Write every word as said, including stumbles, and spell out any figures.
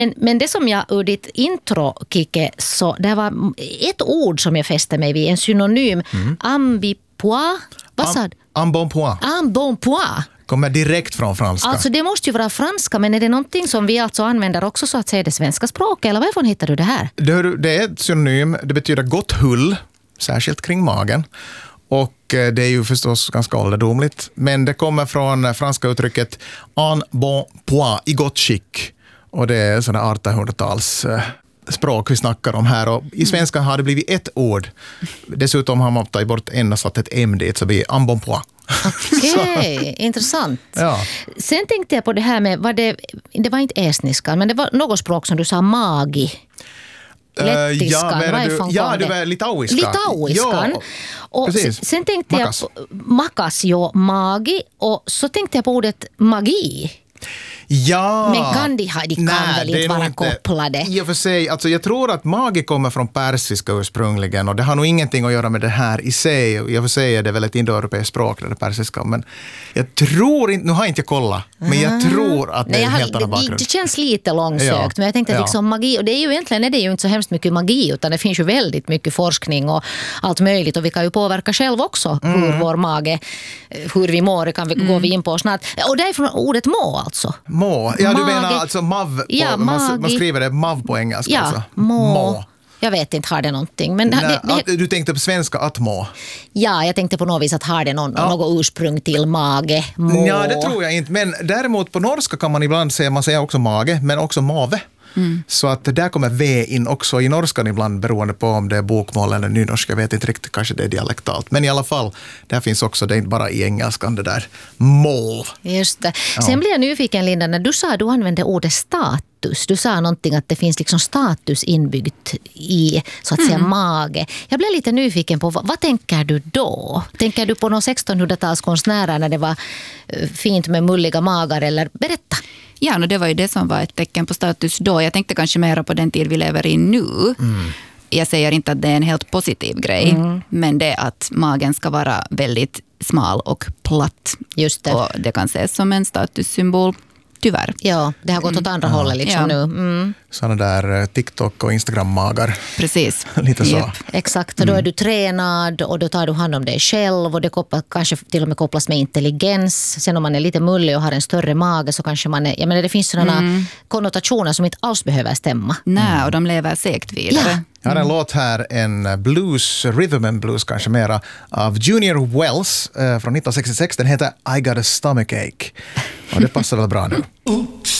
Men, men det som jag ur ditt intro, Kike, så det var ett ord som jag fäste mig vid, en synonym, mm. ambipois. Vad sa du? Embonpoint. Embonpoint. Kommer direkt från franska. Alltså det måste ju vara franska, men är det någonting som vi alltså använder också så att säga det svenska språket, eller varifrån hittar du det här? Det, det är ett synonym, det betyder gott hull, särskilt kring magen. Och det är ju förstås ganska ålderdomligt, men det kommer från franska uttrycket en bon point, i gott skick. Och det är sådana artonhundratals språk vi snackar om här. Och i svenska har det blivit ett ord. Dessutom har man tagit bort en och satt ett M dit, så blir en bon point. Okej, okay, intressant. Ja. Sen tänkte jag på det här med, var det, det var inte estniskan, men det var något språk som du sa, magi. Lettiskan, uh, ja, du, ja, det var litauiskan. Litauiskan. Ja, och sen, sen tänkte makas. jag på makas, ja, magi, och så tänkte jag på ordet magi. Ja. Men kan de, de kan Nej, väl inte vara inte, kopplade? I och för sig, alltså jag tror att magi kommer från persiska ursprungligen, och det har nog ingenting att göra med det här i sig. I och för sig är det väl ett indoeuropeiskt språk, det persiska, men jag tror inte, nu har jag inte kollat, men jag tror att det Nej, är en helt annan bakgrund. Det känns lite långsökt, ja. men jag tänkte att liksom ja. magi, och det är ju egentligen är det ju inte så hemskt mycket magi, utan det finns ju väldigt mycket forskning och allt möjligt, och vi kan ju påverka själv också mm. hur vår mage, hur vi mår, det kan vi mm. gå in på snart. Och det är från ordet må alltså. Må. Ja, du menar alltså mav på, ja, man, man skriver det mav på engelska. Ja, alltså. må. må. Jag vet inte, har det någonting. Men Nej, det, det, att, du tänkte på svenska att må? Ja, jag tänkte på något vis att har det någon, ja. något ursprung till mage, må. Ja, det tror jag inte. Men däremot på norska kan man ibland säga, man säger också mage, men också mave. Mm. Så att där kommer V in också i norskan ibland, beroende på om det är bokmål eller nynorska. Jag vet inte riktigt, kanske det är dialektalt. Men i alla fall, där finns också, det är inte bara i engelskan det där må. Just det. Ja. Sen blir jag nyfiken, Linda, när du sa, du använde ordet status. Du sa någonting att det finns liksom status inbyggt i, så att mm. säga, mage. Jag blev lite nyfiken på, vad, vad tänker du då? Tänker du på någon sextonhundratalskonstnärer när det var fint med mulliga magar, eller berätta? Ja, och det var ju det som var ett tecken på status då. Jag tänkte kanske mer på den tid vi lever i nu. Mm. Jag säger inte att det är en helt positiv grej, mm. men det är att magen ska vara väldigt smal och platt. Just det. Och det kan ses som en statussymbol, tyvärr. Ja, det har gått åt andra mm. hållet liksom ja. nu. Mm. Sådana där TikTok- och Instagram-magar. Precis. Lite så. Yep. Exakt, och då är du tränad och då tar du hand om dig själv, och det kopplar, kanske till och med kopplas med intelligens. Sen om man är lite mullig och har en större mage, så kanske man är, jag menar det finns sådana mm. konnotationer som inte alls behöver stämma. Nej, och de lever säkert vidare. Ja. Jag har en mm. låt här, en blues, rhythm and blues kanske mera, av Junior Wells eh, från nittonhundrasextiosex. Den heter I Got a Stomach Ache. Och det passar väl bra nu. Oops.